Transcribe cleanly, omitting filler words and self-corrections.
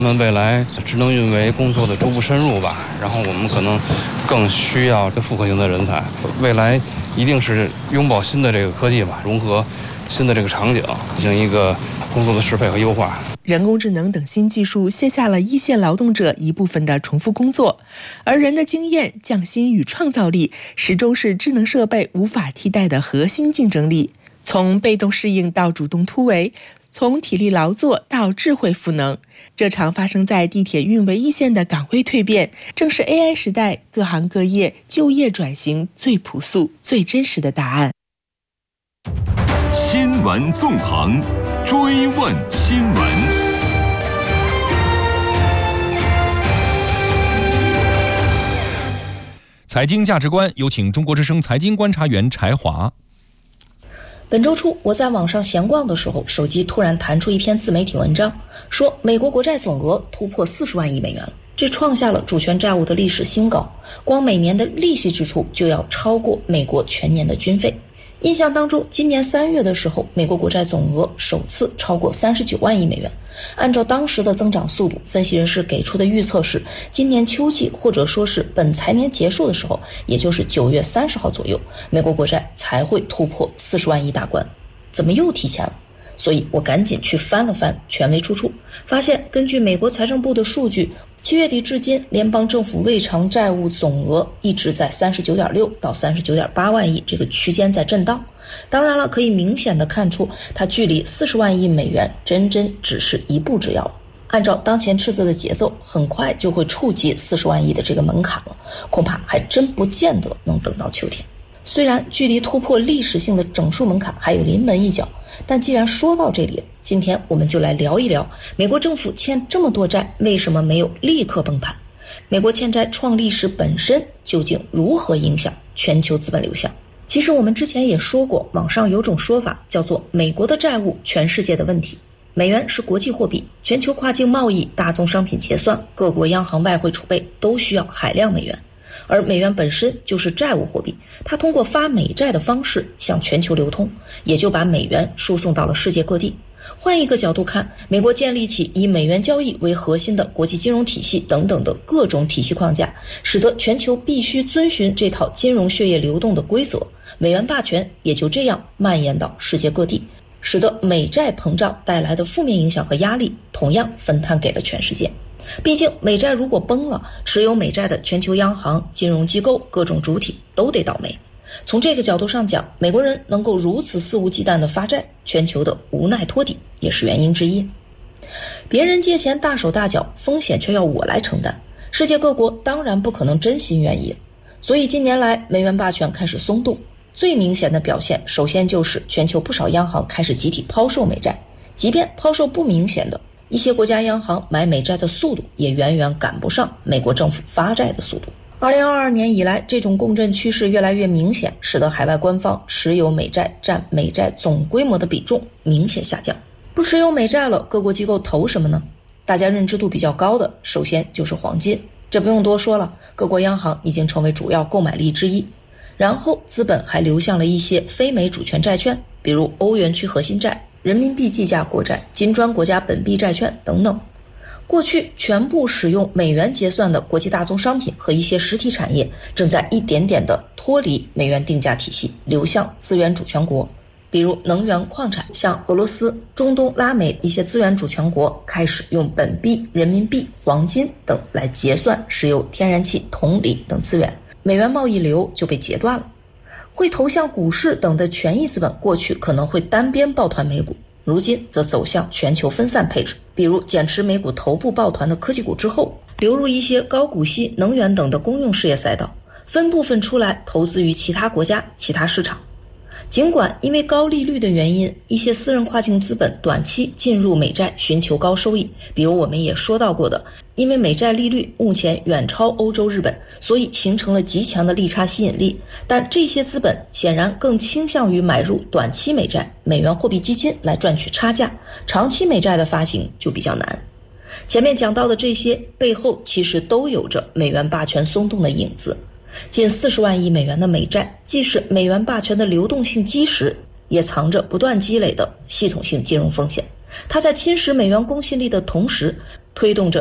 我们未来智能运维工作的逐步深入吧，然后我们可能更需要复合型的人才。未来一定是拥抱新的这个科技吧，融合新的这个场景，进行一个工作的适配和优化。 人工智能等新技术卸下了一线劳动者一部分的重复工作，而人的经验、匠心与创造力始终是智能设备无法替代的核心竞争力。从被动适应到主动突围，从体力劳作到智慧赋能，这场发生在地铁运维一线的岗位蜕变，正是 AI 时代各行各业就业转型最朴素、最真实的答案。 新闻纵横，追问新闻。 财经价值观，有请中国之声财经观察员柴华。 本周初，我在网上闲逛的时候，手机突然弹出一篇自媒体文章，说美国国债总额突破40万亿美元了，这创下了主权债务的历史新高，光每年的利息支出就要超过美国全年的军费。印象当中，今年3月的时候，美国国债总额首次超过39万亿美元。按照当时的增长速度，分析人士给出的预测是，今年秋季或者说是本财年结束的时候，也就是9月30号左右，美国国债才会突破40万亿大关。怎么又提前了？所以我赶紧去翻了翻权威出处，发现根据美国财政部的数据，7月底至今，联邦政府未偿债务总额一直在39.6到39.8万亿这个区间在震荡。当然了，可以明显的看出，它距离40万亿美元真只是一步之遥。按照当前赤字的节奏，很快就会触及40万亿的这个门槛了，恐怕还真不见得能等到秋天。虽然距离突破历史性的整数门槛还有临门一脚，但既然说到这里了，今天我们就来聊一聊美国政府欠这么多债，为什么没有立刻崩盘？美国欠债创历史本身究竟如何影响全球资本流向？其实我们之前也说过，网上有种说法叫做美国的债务，全世界的问题。美元是国际货币，全球跨境贸易、大宗商品结算、各国央行外汇储备都需要海量美元。而美元本身就是债务货币，它通过发美债的方式向全球流通，也就把美元输送到了世界各地。换一个角度看，美国建立起以美元交易为核心的国际金融体系等等的各种体系框架，使得全球必须遵循这套金融血液流动的规则，美元霸权也就这样蔓延到世界各地，使得美债膨胀带来的负面影响和压力同样分摊给了全世界。毕竟美债如果崩了，持有美债的全球央行、金融机构、各种主体都得倒霉。从这个角度上讲，美国人能够如此肆无忌惮地发债，全球的无奈托底也是原因之一。别人借钱大手大脚，风险却要我来承担，世界各国当然不可能真心愿意。所以近年来美元霸权开始松动，最明显的表现首先就是全球不少央行开始集体抛售美债，即便抛售不明显的，一些国家央行买美债的速度也远远赶不上美国政府发债的速度。2022年以来，这种共振趋势越来越明显，使得海外官方持有美债占美债总规模的比重明显下降。不持有美债了，各国机构投什么呢？大家认知度比较高的，首先就是黄金，这不用多说了，各国央行已经成为主要购买力之一。然后资本还流向了一些非美主权债券，比如欧元区核心债、人民币计价国债、金砖国家本币债券等等。过去全部使用美元结算的国际大宗商品和一些实体产业，正在一点点地脱离美元定价体系，流向资源主权国。比如能源矿产，像俄罗斯、中东、拉美一些资源主权国开始用本币、人民币、黄金等来结算石油、天然气、铜锂等资源，美元贸易流就被截断了。会投向股市等的权益资本，过去可能会单边抱团美股，如今则走向全球分散配置，比如减持美股头部抱团的科技股之后，流入一些高股息、能源等的公用事业赛道，分部分出来投资于其他国家、其他市场。尽管因为高利率的原因，一些私人跨境资本短期进入美债寻求高收益，比如我们也说到过的，因为美债利率目前远超欧洲、日本，所以形成了极强的利差吸引力。但这些资本显然更倾向于买入短期美债、美元货币基金来赚取差价，长期美债的发行就比较难。前面讲到的这些背后其实都有着美元霸权松动的影子。近40万亿美元的美债，既是美元霸权的流动性基石，也藏着不断积累的系统性金融风险。它在侵蚀美元公信力的同时， 推动着